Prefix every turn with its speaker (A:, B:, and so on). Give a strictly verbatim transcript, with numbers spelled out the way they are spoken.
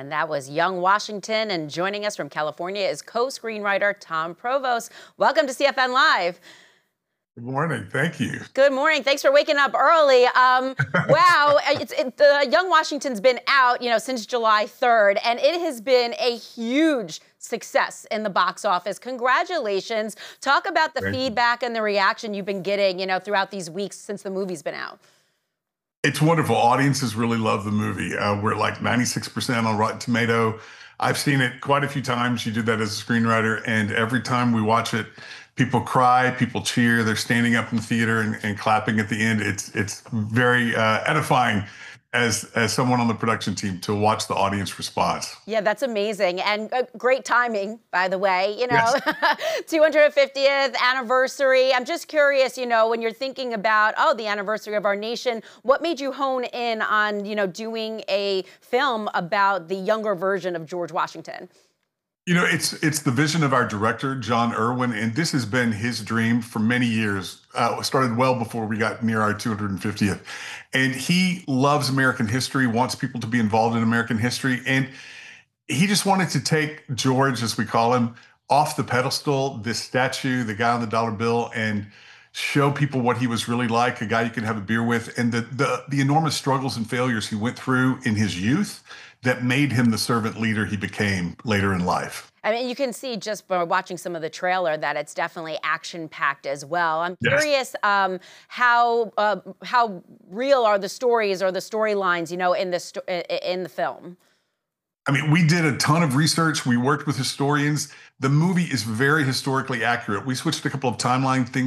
A: And that was Young Washington. And joining us from California is co-screenwriter Tom Provost. Welcome to C F N Live.
B: Good morning. Thank you.
A: Good morning. Thanks for waking up early. Um, wow. It's, it, the Young Washington's been out, you know, since July third, and it has been a huge success in the box office. Congratulations. Talk about the
B: Thank
A: feedback you. and the reaction you've been getting, you know, throughout these weeks since the movie's been out.
B: It's wonderful. Audiences really love the movie. Uh, we're like ninety-six percent on Rotten Tomato. I've seen it quite a few times. You did that as a screenwriter, and every time we watch it, people cry, people cheer, they're standing up in the theater and, and clapping at the end. It's it's very uh, edifying as as someone on the production team to watch the audience response.
A: Yeah, that's amazing. And uh, great timing, by the way, you know,
B: Yes.
A: two hundred fiftieth anniversary. I'm just curious, you know, when you're thinking about, oh, the anniversary of our nation, what made you hone in on, you know, doing a film about the younger version of George Washington?
B: You know, it's it's the vision of our director, John Irwin, and this has been his dream for many years. Uh, started well before we got near our two hundred fiftieth. And he loves American history, wants people to be involved in American history. And he just wanted to take George, as we call him, off the pedestal, this statue, the guy on the dollar bill, and show people what he was really like, a guy you could have a beer with, and the the, the enormous struggles and failures he went through in his youth that made him the servant leader he became later in life.
A: I mean, you can see just by watching some of the trailer that it's definitely action-packed as well. I'm
B: Yes.
A: curious um, how uh, how real are the stories or the storylines, you know, in the sto- in the film.
B: I mean, we did a ton of research. We worked with historians. The movie is very historically accurate. We switched a couple of timeline things